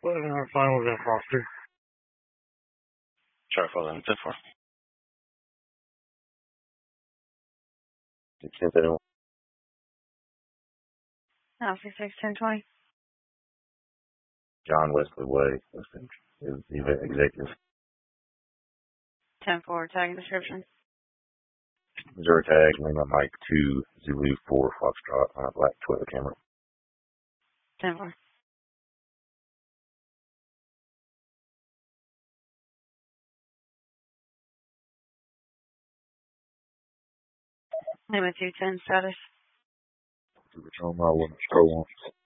Well, fine with that, Foster. Try for them. 10-4. 16-31. Alpha 6-10-20. John Wesley Way is the event executive. 10-4, tag description. Missouri tag, Lima Mike 2, Zulu 4, Foxtrot, black Toyota Camry. 10-4. Lima 210 status. Patrol mile 1, Patrol 1.